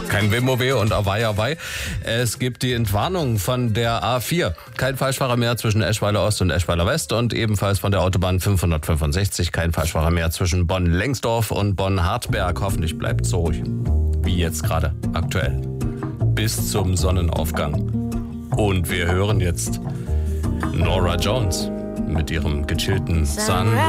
Kein Wimoweh und Awei. Es gibt die Entwarnung von der A4. Kein Falschfahrer mehr zwischen Eschweiler Ost und Eschweiler West und ebenfalls von der Autobahn 565. Kein Falschfahrer mehr zwischen Bonn-Lengsdorf und Bonn-Hartberg. Hoffentlich bleibt es so ruhig, wie jetzt gerade aktuell, bis zum Sonnenaufgang. Und wir hören jetzt Norah Jones mit ihrem gechillten Sunrise.